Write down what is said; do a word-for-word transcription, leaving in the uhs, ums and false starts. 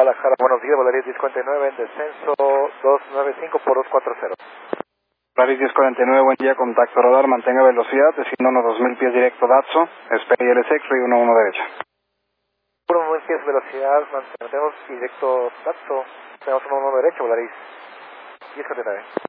Guadalajara, buenos días, Volaris diez cuarenta y nueve en descenso dos nueve cinco por dos cuatro cero. Volaris diez cuarenta y nueve, buen día, contacto radar, mantenga velocidad, destino unos dos mil pies directo Datso, espera I L S X, Río uno uno derecha. uno mil pies velocidad, mantenemos directo Datso, tenemos uno uno derecho, Volaris diez cuarenta y nueve.